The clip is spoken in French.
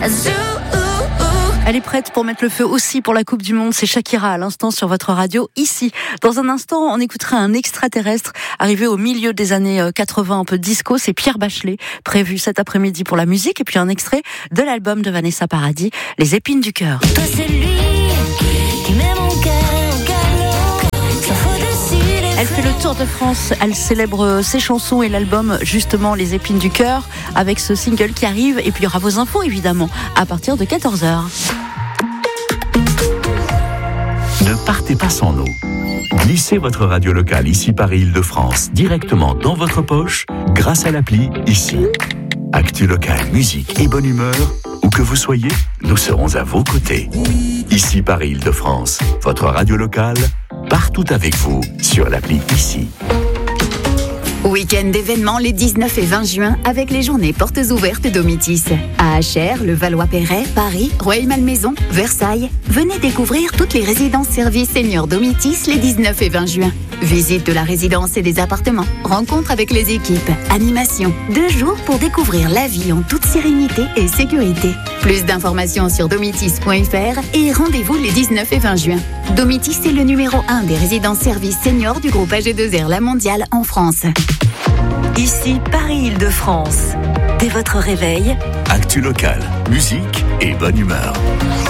Elle est prête pour mettre le feu aussi pour la Coupe du Monde. C'est Shakira à l'instant sur votre radio ici. Dans un instant, on écoutera un extraterrestre arrivé au milieu des années 80, un peu disco. C'est Pierre Bachelet, prévu cet après-midi pour la musique. Et puis un extrait de l'album de Vanessa Paradis, Les épines du cœur. Toi c'est lui qui met mon cœur au galop. Ça faut dessus les Elle fait le tour de France, elle célèbre ses chansons et l'album justement Les épines du cœur avec ce single qui arrive et puis il y aura vos infos évidemment à partir de 14h. Ne partez pas sans nous. Glissez votre radio locale ici Paris-Île-de-France directement dans votre poche grâce à l'appli Ici. Actu locale, musique et bonne humeur, où que vous soyez, nous serons à vos côtés. Ici Paris-Île-de-France, votre radio locale, partout avec vous sur l'appli Ici. Week-end d'événements les 19 et 20 juin avec les journées portes ouvertes Domitis. À Achères, le Valois-Perret, Paris, Rueil-Malmaison, Versailles. Venez découvrir toutes les résidences services seniors Domitis les 19 et 20 juin. Visite de la résidence et des appartements. Rencontre avec les équipes. Animation. 2 jours pour découvrir la vie en toute sérénité et sécurité. Plus d'informations sur domitis.fr et rendez-vous les 19 et 20 juin. Domitis est le numéro 1 des résidences services seniors du groupe AG2R La Mondiale en France. Ici Paris-Île-de-France. Dès votre réveil, Actu locale, musique et bonne humeur.